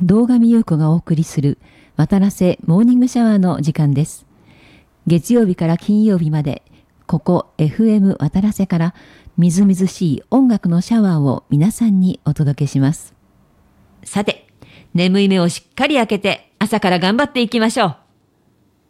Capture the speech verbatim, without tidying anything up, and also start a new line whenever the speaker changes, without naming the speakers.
堂上優子がお送りする渡良瀬モーニングシャワーの時間です。月曜日から金曜日まで、ここ エフエム 渡良瀬からみずみずしい音楽のシャワーを皆さんにお届けします。さて、眠い目をしっかり開けて朝から頑張っていきましょう。